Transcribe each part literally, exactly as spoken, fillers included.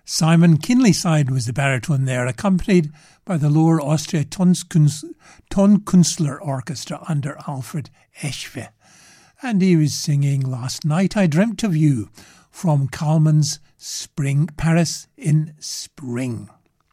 Simon Kinleyside was the baritone there, accompanied by the Lower Austria Tonkünstler Orchestra under Alfred Eschwe. And he was singing Last Night I Dreamt of You from Kalman's Spring Paris in Spring.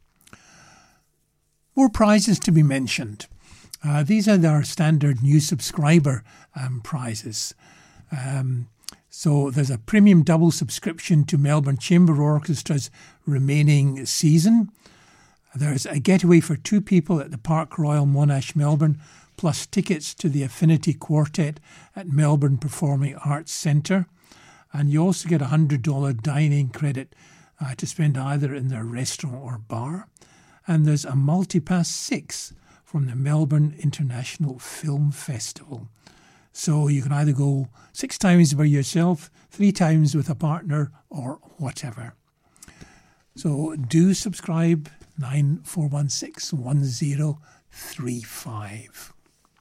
More prizes to be mentioned. Uh, these are our standard new subscriber um, prizes. Um, so there's a premium double subscription to Melbourne Chamber Orchestra's remaining season. There's a getaway for two people at the Park Royal Monash, Melbourne, plus tickets to the Affinity Quartet at Melbourne Performing Arts Centre. And you also get a one hundred dollars dining credit uh, to spend either in their restaurant or bar. And there's a Multipass six from the Melbourne International Film Festival. So you can either go six times by yourself, three times with a partner, or whatever. So do subscribe, nine four one six, one zero three five.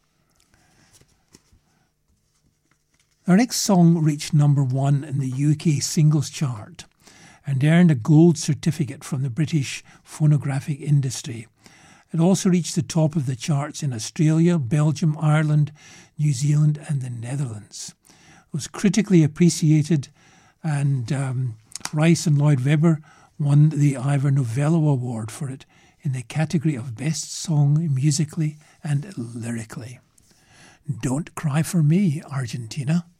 Our next song reached number one in the U K singles chart and earned a gold certificate from the British phonographic industry. It also reached the top of the charts in Australia, Belgium, Ireland, New Zealand and the Netherlands. It was critically appreciated, and um, Rice and Lloyd Webber won the Ivor Novello Award for it in the category of Best Song Musically and Lyrically. Don't Cry for Me, Argentina.